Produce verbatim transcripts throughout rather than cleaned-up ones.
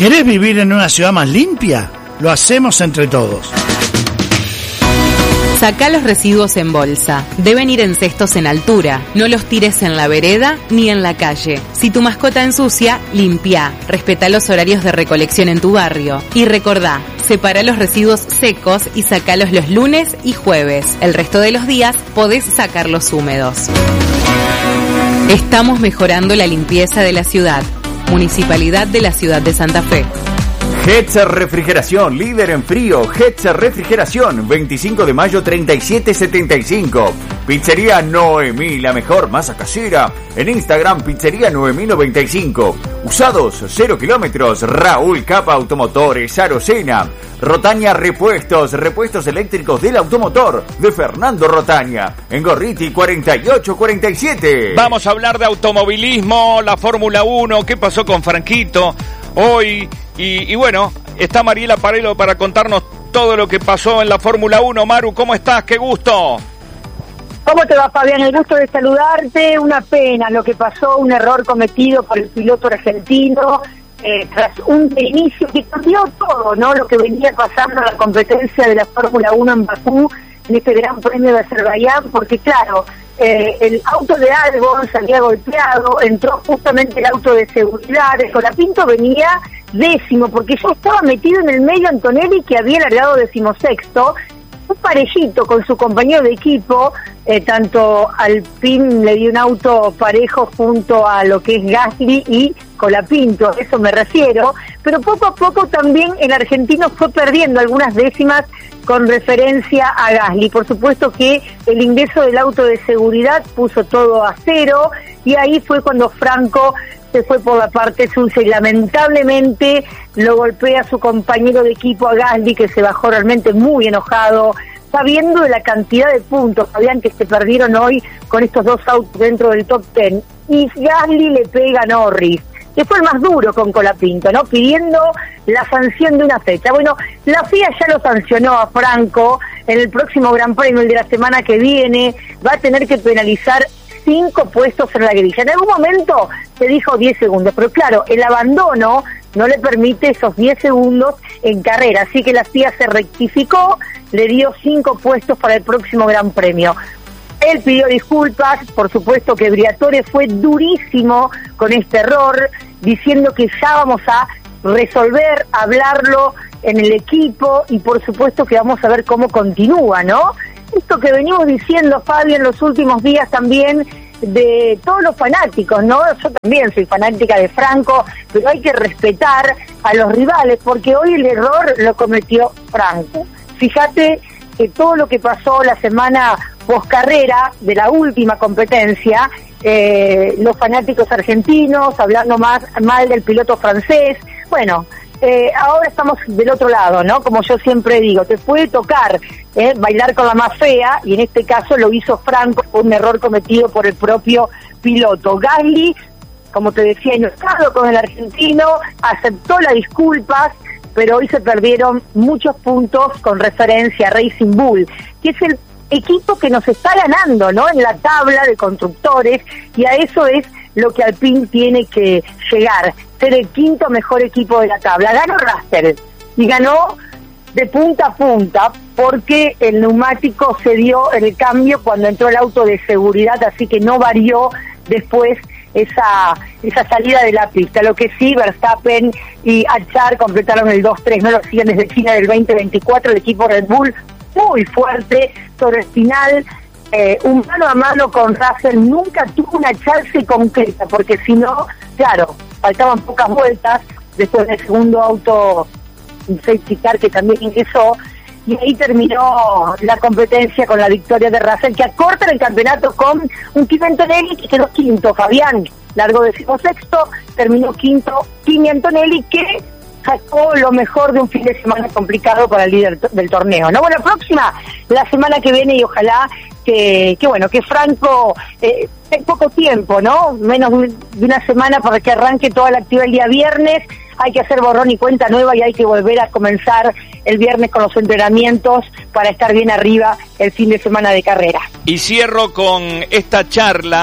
¿Querés vivir en una ciudad más limpia? Lo hacemos entre todos. Sacá los residuos en bolsa. Deben ir en cestos en altura. No los tires en la vereda ni en la calle. Si tu mascota ensucia, limpia. Respetá los horarios de recolección en tu barrio. Y recordá, separa los residuos secos y sacalos los lunes y jueves. El resto de los días podés sacarlos húmedos. Estamos mejorando la limpieza de la ciudad. Municipalidad de la Ciudad de Santa Fe. Hetzer Refrigeración, líder en frío. Hetzer Refrigeración, veinticinco de mayo treinta y siete setenta y cinco. Pizzería Noemí, la mejor masa casera. En Instagram, Pizzería Noemí noventa y cinco. Usados, cero kilómetros. Raúl Capa Automotores, Arocena. Rotaña Repuestos, repuestos eléctricos del automotor de Fernando Rotaña. En Gorriti cuarenta y ocho cuarenta y siete. Vamos a hablar de automovilismo, la Fórmula uno, qué pasó con Franquito hoy. Y, y bueno, está Mariela Parelo para contarnos todo lo que pasó en la Fórmula uno. Maru, ¿cómo estás? ¡Qué gusto! ¿Cómo te va, Fabián? El gusto de saludarte. Una pena lo que pasó, un error cometido por el piloto argentino eh, tras un inicio que cambió todo, ¿no? Lo que venía pasando en la competencia de la Fórmula uno en Bakú, en este Gran Premio de Azerbaiyán, porque claro, eh, el auto de Albon se había golpeado, entró justamente el auto de seguridad, el Colapinto venía décimo, porque ya estaba metido en el medio Antonelli, que había largado decimosexto, un parejito con su compañero de equipo, eh, tanto Alpine le dio un auto parejo junto a lo que es Gasly y Colapinto, a eso me refiero, pero poco a poco también el argentino fue perdiendo algunas décimas con referencia a Gasly. Por supuesto que el ingreso del auto de seguridad puso todo a cero, y ahí fue cuando Franco se fue por la parte sucia y lamentablemente lo golpea a su compañero de equipo, a Gasly, que se bajó realmente muy enojado, sabiendo de la cantidad de puntos, Fabián, que se perdieron hoy con estos dos autos dentro del top ten. Y Gasly le pega a Norris, que fue el más duro con Colapinto, ¿no? Pidiendo la sanción de una fecha. Bueno, la F I A ya lo sancionó a Franco. En el próximo Gran Premio, el de la semana que viene, va a tener que penalizar cinco puestos en la grilla. En algún momento se dijo diez segundos, pero claro, el abandono no le permite esos diez segundos en carrera, así que la F I A se rectificó, le dio cinco puestos para el próximo Gran Premio. Él pidió disculpas, por supuesto que Briatore fue durísimo con este error, diciendo que ya vamos a resolver, hablarlo en el equipo, y por supuesto que vamos a ver cómo continúa, ¿no? Esto que venimos diciendo, Fabio, en los últimos días también, de todos los fanáticos, ¿no? Yo también soy fanática de Franco, pero hay que respetar a los rivales, porque hoy el error lo cometió Franco. Fíjate que todo lo que pasó la semana poscarrera de la última competencia, eh, los fanáticos argentinos hablando más mal del piloto francés, bueno, eh, ahora estamos del otro lado, ¿no? Como yo siempre digo, te puede tocar eh, bailar con la más fea, y en este caso lo hizo Franco, un error cometido por el propio piloto. Gasly, como te decía, enojado con el argentino, aceptó las disculpas, pero hoy se perdieron muchos puntos con referencia a Racing Bull, que es el equipo que nos está ganando, ¿no? En la tabla de constructores, y a eso es lo que Alpine tiene que llegar, ser el quinto mejor equipo de la tabla. Ganó Russell, y ganó de punta a punta, porque el neumático se dio en el cambio cuando entró el auto de seguridad, así que no varió después esa esa salida de la pista. Lo que sí, Verstappen y Achar completaron el dos tres, no lo siguen desde China del veinte veinticuatro, el equipo Red Bull muy fuerte sobre el final, eh, un mano a mano con Russell, nunca tuvo una chance concreta, porque si no, claro, faltaban pocas vueltas después del segundo auto safety car que también ingresó, y ahí terminó la competencia con la victoria de Russell, que acorta el campeonato con un Kimi Antonelli que quedó quinto. Fabián largó decimosexto, terminó quinto Kimi Antonelli, que sacó lo mejor de un fin de semana complicado para el líder del torneo, ¿no? Bueno, próxima, la semana que viene, y ojalá que, que bueno, que Franco, eh, en poco tiempo, ¿no? Menos de una semana para que arranque toda la actividad el día viernes, hay que hacer borrón y cuenta nueva, y hay que volver a comenzar el viernes con los entrenamientos para estar bien arriba el fin de semana de carrera. Y cierro con esta charla. Sí.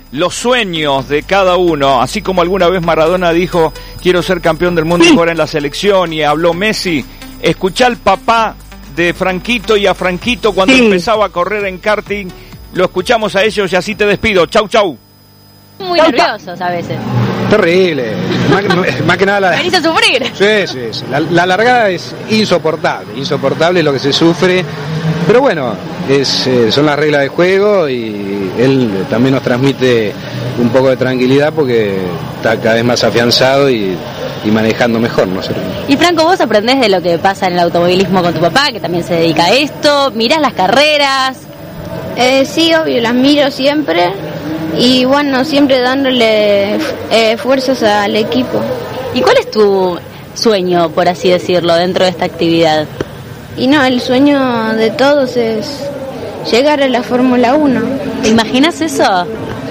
los sueños de cada uno, así como alguna vez Maradona dijo, quiero ser campeón del mundo y jugar en la selección, y habló Messi, escuchá al papá de Franquito y a Franquito cuando sí. empezaba a correr en karting, lo escuchamos a ellos y así te despido. Chau, chau. Muy chau, nerviosos a veces. Terrible, más, más que nada la... Venís a sufrir. Sí, sí, sí. La, la largada es insoportable, insoportable lo que se sufre, pero bueno, es, eh, son las reglas de juego y él también nos transmite un poco de tranquilidad porque está cada vez más afianzado y, y manejando mejor, ¿no sé? Y Franco, vos aprendés de lo que pasa en el automovilismo con tu papá, que también se dedica a esto, mirás las carreras. Eh, sí, obvio, las miro siempre. Y bueno, siempre dándole eh, fuerzas al equipo. ¿Y cuál es tu sueño, por así decirlo, dentro de esta actividad? Y no, el sueño de todos es llegar a la Fórmula uno. ¿Te imaginas eso?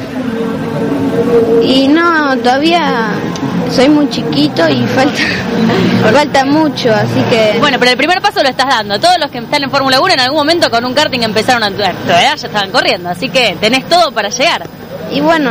Y no, todavía soy muy chiquito y falta falta mucho, así que... Bueno, pero el primer paso lo estás dando. Todos los que están en Fórmula uno en algún momento con un karting empezaron a... ya estaban corriendo, así que tenés todo para llegar. Y bueno...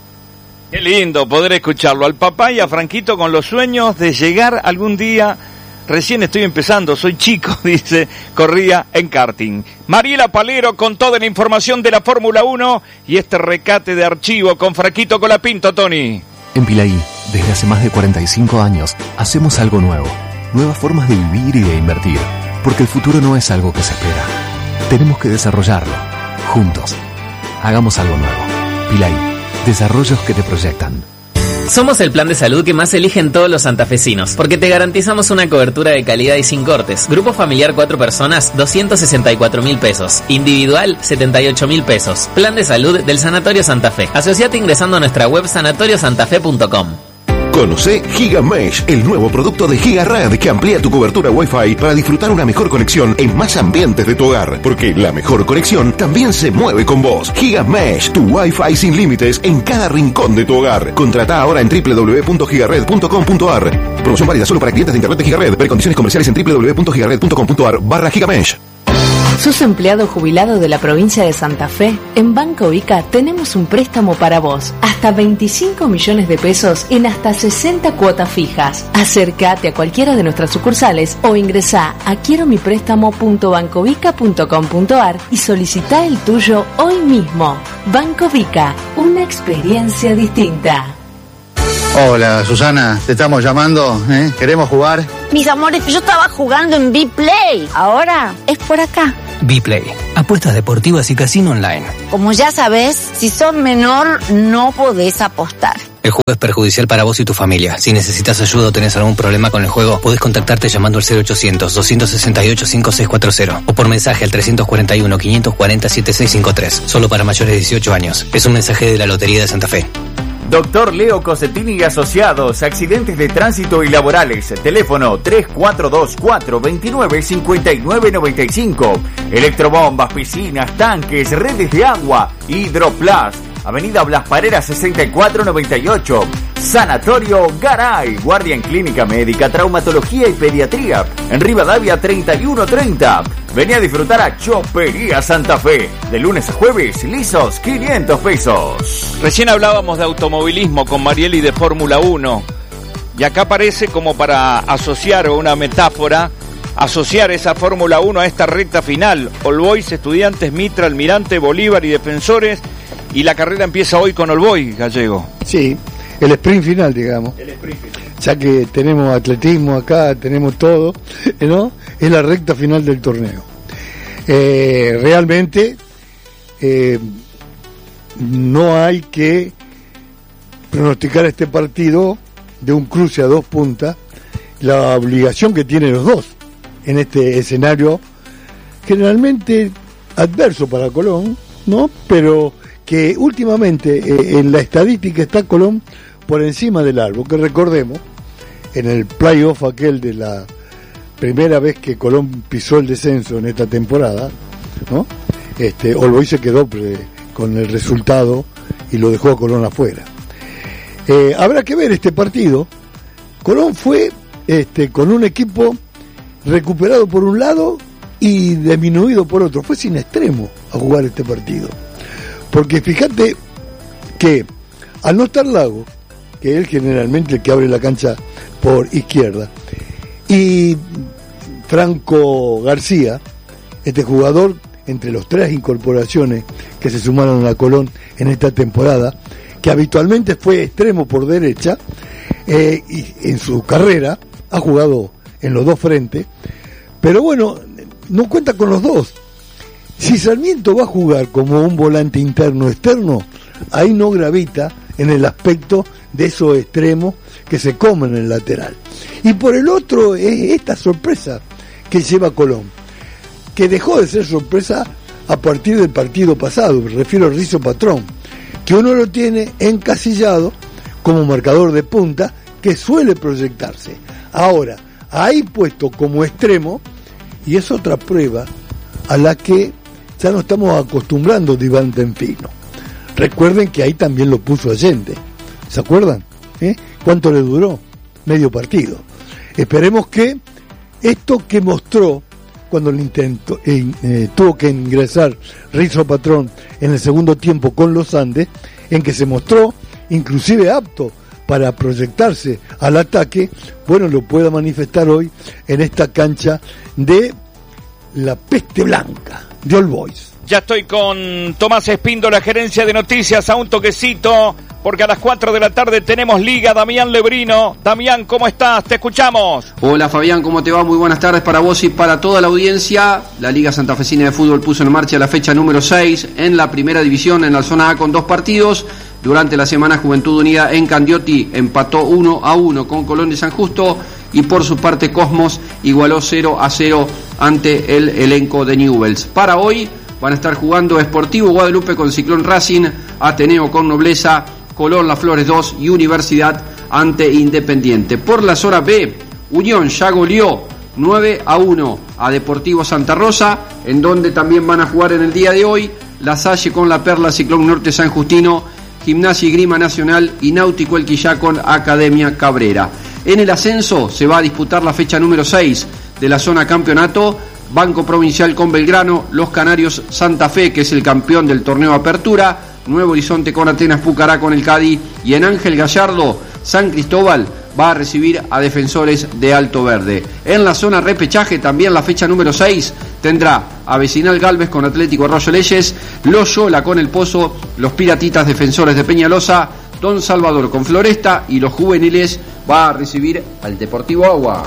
Qué lindo poder escucharlo al papá y a Franquito con los sueños de llegar algún día. Recién estoy empezando, soy chico, dice, corría en karting. Mariela Palero con toda la información de la Fórmula uno y este recate de archivo con Franquito Colapinto, Tony. En Pilaí, desde hace más de cuarenta y cinco años, hacemos algo nuevo. Nuevas formas de vivir y de invertir. Porque el futuro no es algo que se espera. Tenemos que desarrollarlo, juntos. Hagamos algo nuevo. Pilaí, desarrollos que te proyectan. Somos el plan de salud que más eligen todos los santafesinos, porque te garantizamos una cobertura de calidad y sin cortes. Grupo familiar cuatro personas, doscientos sesenta y cuatro mil pesos. Individual, setenta y ocho mil pesos. Plan de salud del Sanatorio Santa Fe. Asociate ingresando a nuestra web sanatorios santa fe punto com. Conoce GigaMesh, el nuevo producto de GigaRed que amplía tu cobertura Wi-Fi para disfrutar una mejor conexión en más ambientes de tu hogar. Porque la mejor conexión también se mueve con vos. GigaMesh, tu Wi-Fi sin límites en cada rincón de tu hogar. Contrata ahora en doble u doble u doble u punto gigared punto com punto a r. Promoción válida solo para clientes de internet de GigaRed. Ver condiciones comerciales en doble u doble u doble u punto gigared punto com punto a r barra GigaMesh. ¿Sos empleado jubilado de la provincia de Santa Fe? En Banco Ica tenemos un préstamo para vos. Hasta veinticinco millones de pesos en hasta sesenta cuotas fijas. Acércate a cualquiera de nuestras sucursales o ingresá a quiero mi préstamo punto bancovica punto com punto a r y solicitá el tuyo hoy mismo. Banco Vica, una experiencia distinta. Hola, Susana, te estamos llamando, ¿eh? ¿Queremos jugar? Mis amores, yo estaba jugando en B-Play. Ahora es por acá. B-Play, apuestas deportivas y casino online. Como ya sabes, si sos menor, no podés apostar. El juego es perjudicial para vos y tu familia. Si necesitas ayuda o tenés algún problema con el juego, podés contactarte llamando al cero ochocientos, doscientos sesenta y ocho, cincuenta y seis cuarenta o por mensaje al trescientos cuarenta y uno, quinientos cuarenta, setenta y seis cincuenta y tres. Solo para mayores de dieciocho años. Es un mensaje de la Lotería de Santa Fe. Doctor Leo Cosetini y Asociados, accidentes de tránsito y laborales. Teléfono tres cuatro dos cuatro, dos nueve, cinco nueve nueve cinco. Electrobombas, piscinas, tanques, redes de agua. Hidroplas. Avenida Blas Pareras sesenta y cuatro noventa y ocho. Sanatorio Garay. Guardia en Clínica Médica, Traumatología y Pediatría. En Rivadavia treinta y uno treinta. Vení a disfrutar a Chopería Santa Fe. De lunes a jueves, lisos, quinientos pesos. Recién hablábamos de automovilismo con Marieli de Fórmula uno. Y acá aparece como para asociar, o una metáfora, asociar esa Fórmula uno a esta recta final. All Boys, Estudiantes, Mitra, Almirante, Bolívar y Defensores. Y la carrera empieza hoy con All Boys, Gallego. Sí, el sprint final, digamos. El sprint final. Ya que tenemos atletismo acá, tenemos todo, ¿no? Es la recta final del torneo. Eh, realmente eh, no hay que pronosticar este partido de un cruce a dos puntas, la obligación que tienen los dos en este escenario generalmente adverso para Colón, ¿no? Pero que últimamente eh, en la estadística está Colón por encima del árbol, que recordemos, en el playoff aquel de la primera vez que Colón pisó el descenso en esta temporada, ¿no? Este, All Boys se quedó pre, con el resultado y lo dejó a Colón afuera. Eh, habrá que ver este partido. Colón fue este, con un equipo recuperado por un lado y disminuido por otro. Fue sin extremo a jugar este partido. Porque fíjate que al no estar Lago, que es generalmente el que abre la cancha por izquierda, y Franco García, este jugador, entre los tres incorporaciones que se sumaron a Colón en esta temporada, que habitualmente fue extremo por derecha, eh, y en su carrera ha jugado en los dos frentes, pero bueno, no cuenta con los dos. Si Sarmiento va a jugar como un volante interno externo, ahí no gravita en el aspecto de esos extremos que se comen en el lateral. Y por el otro es esta sorpresa que lleva Colón, que dejó de ser sorpresa a partir del partido pasado, me refiero a Rizzo Patrón, que uno lo tiene encasillado como marcador de punta que suele proyectarse. Ahora, ahí puesto como extremo, y es otra prueba a la que ya nos estamos acostumbrando de Iván Tenfino. Recuerden que ahí también lo puso Allende, ¿se acuerdan? ¿Eh? ¿Cuánto le duró? Medio partido. Esperemos que esto que mostró cuando le intentó, eh, eh, tuvo que ingresar Rizzo Patrón en el segundo tiempo con los Andes, en que se mostró inclusive apto para proyectarse al ataque, bueno, lo pueda manifestar hoy en esta cancha de la Peste Blanca de All Boys. Ya estoy con Tomás Espíndola, gerencia de noticias, a un toquecito, porque a las cuatro de la tarde tenemos Liga. Damián Lebrino. Damián, ¿cómo estás? Te escuchamos. Hola Fabián, ¿cómo te va? Muy buenas tardes para vos y para toda la audiencia. La Liga Santafesina de Fútbol puso en marcha la fecha número seis en la primera división en la zona A con dos partidos. Durante la semana Juventud Unida en Candioti empató uno a uno con Colón de San Justo, y por su parte Cosmos igualó cero a cero ante el elenco de Newell's. Para hoy van a estar jugando Sportivo Guadalupe con Ciclón Racing, Ateneo con Nobleza, Colón Las Flores dos y Universidad ante Independiente. Por la zona B, Unión ya goleó nueve a uno a Deportivo Santa Rosa, en donde también van a jugar en el día de hoy La Salle con La Perla, Ciclón Norte San Justino, Gimnasia y Grima Nacional y Náutico El Quillá con Academia Cabrera. En el ascenso se va a disputar la fecha número seis de la zona campeonato. Banco Provincial con Belgrano, Los Canarios Santa Fe, que es el campeón del torneo Apertura, Nuevo Horizonte con Atenas Pucará con el Cádiz, y en Ángel Gallardo, San Cristóbal va a recibir a Defensores de Alto Verde. En la zona repechaje también la fecha número seis tendrá a Vecinal Galvez con Atlético Arroyo Leyes, Loyola con El Pozo, los Piratitas Defensores de Peñalosa, Don Salvador con Floresta, y los juveniles va a recibir al Deportivo Agua.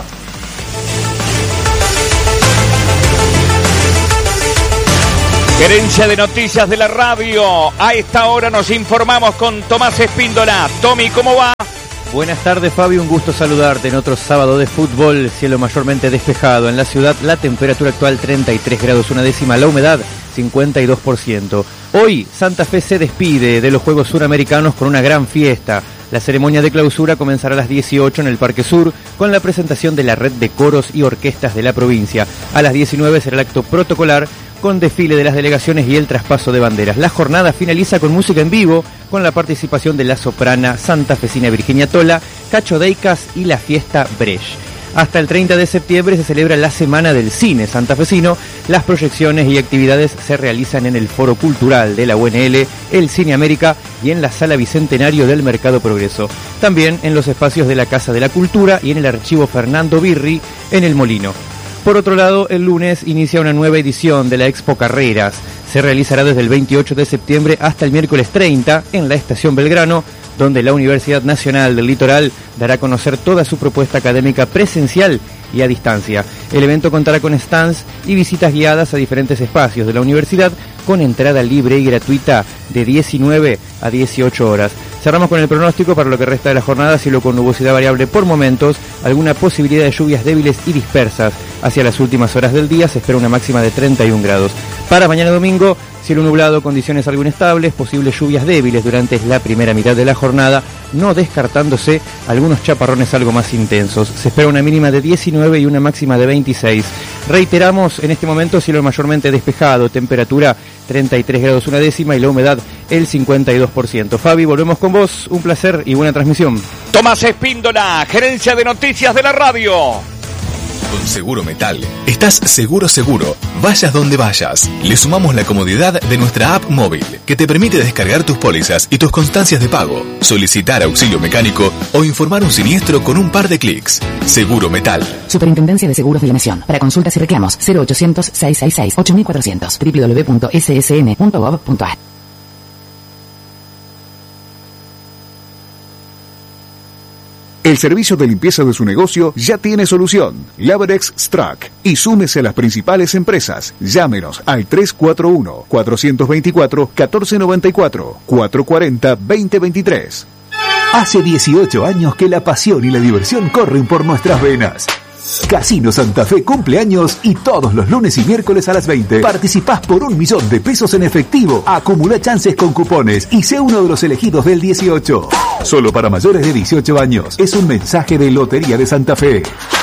Gerencia de noticias de la radio. A esta hora nos informamos con Tomás Espíndola. Tommy, ¿cómo va? Buenas tardes, Fabio, un gusto saludarte en otro sábado de fútbol, cielo mayormente despejado. En la ciudad la temperatura actual treinta y tres grados una décima, la humedad cincuenta y dos por ciento. Hoy Santa Fe se despide de los Juegos Suramericanos con una gran fiesta. La ceremonia de clausura comenzará a las dieciocho en el Parque Sur con la presentación de la red de coros y orquestas de la provincia. A las diecinueve será el acto protocolar con desfile de las delegaciones y el traspaso de banderas. La jornada finaliza con música en vivo, con la participación de la soprana santafesina Virginia Tola, Cacho Deicas y la fiesta Brecht. Hasta el treinta de septiembre se celebra la Semana del Cine Santafesino. Las proyecciones y actividades se realizan en el Foro Cultural de la U N L, el Cine América y en la Sala Bicentenario del Mercado Progreso. También en los espacios de la Casa de la Cultura y en el Archivo Fernando Birri en El Molino. Por otro lado, el lunes inicia una nueva edición de la Expo Carreras. Se realizará desde el veintiocho de septiembre hasta el miércoles treinta en la Estación Belgrano, donde la Universidad Nacional del Litoral dará a conocer toda su propuesta académica presencial y a distancia. El evento contará con stands y visitas guiadas a diferentes espacios de la universidad con entrada libre y gratuita de diecinueve a dieciocho horas. Cerramos con el pronóstico para lo que resta de la jornada: cielo con nubosidad variable por momentos, alguna posibilidad de lluvias débiles y dispersas. Hacia las últimas horas del día se espera una máxima de treinta y un grados. Para mañana domingo, cielo nublado, condiciones algo inestables, posibles lluvias débiles durante la primera mitad de la jornada, no descartándose algunos chaparrones algo más intensos. Se espera una mínima de diecinueve y una máxima de veintiséis. Reiteramos, en este momento cielo mayormente despejado, temperatura treinta y tres grados una décima y la humedad el cincuenta y dos por ciento. Fabi, volvemos con vos, un placer y buena transmisión. Tomás Espíndola, gerencia de noticias de la radio. Con Seguro Metal, estás seguro seguro, vayas donde vayas. Le sumamos la comodidad de nuestra app móvil, que te permite descargar tus pólizas y tus constancias de pago, solicitar auxilio mecánico o informar un siniestro con un par de clics. Seguro Metal. Superintendencia de Seguros de la Nación. Para consultas y reclamos, cero ochocientos, seiscientos sesenta y seis, ocho mil cuatrocientos, doble u doble u doble u punto ese ese ene punto gov punto a r. El servicio de limpieza de su negocio ya tiene solución. Laverex Strack. Y súmese a las principales empresas. Llámenos al tres cuatro uno, cuatro dos cuatro, uno cuatro nueve cuatro, cuatro cuatro cero, dos cero dos tres. Hace dieciocho años que la pasión y la diversión corren por nuestras venas. Casino Santa Fe cumple años y todos los lunes y miércoles a las veinte participás por un millón de pesos en efectivo. Acumula chances con cupones y sé uno de los elegidos del dieciocho. Solo para mayores de dieciocho años. Es un mensaje de Lotería de Santa Fe.